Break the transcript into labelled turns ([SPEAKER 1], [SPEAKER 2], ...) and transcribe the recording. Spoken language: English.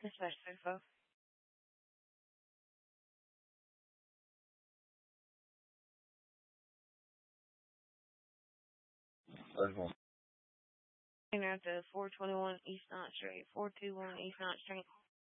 [SPEAKER 1] Dispatch 35.
[SPEAKER 2] Thirty-one.
[SPEAKER 1] Out to 421 East Ninth Street, 421 East Ninth Street.